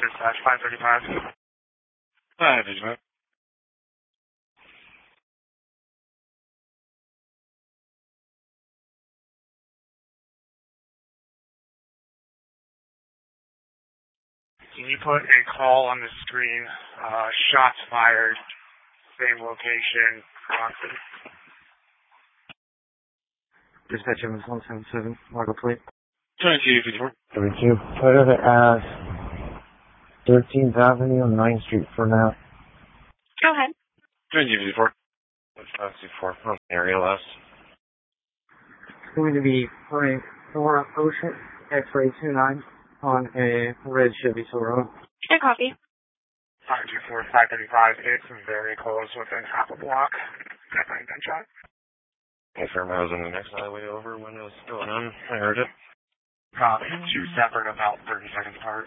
Dispatch 535. Hi, did you know? Can you put a call on the screen? Shots fired, same location, Bronson. Dispatch 177, Margo Plate. 2254. 32. Put it as 13th Avenue and 9th Street for now. Go ahead. 2254. 524. Area last. It's going to be putting 4 Ocean X-ray 29 on a red Chevy Silverado. I copy. 524, 535. It's very close within half a block. Definitely been shot. Confirm I was in the next alleyway over when it was going on. I heard it. Two separate, about 30 seconds apart.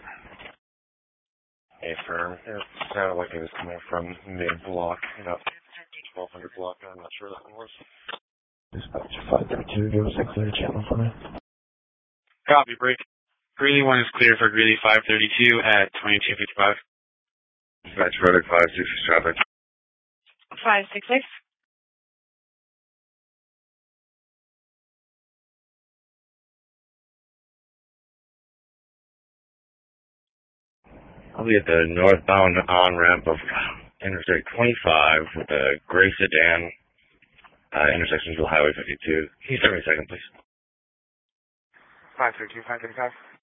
Affirm. It sounded like it was coming from mid-block, about 1200 block. I'm not sure that one was. Dispatch 532, give us a clear channel for me. Copy, break. Greeley 1 is clear for Greeley 532 at 2255. Dispatch Frederick 566 traffic. 566. I'll be at the northbound on-ramp of Interstate 25 with a gray sedan, intersection to Highway 52. Can you send me a second, please? 532, 535.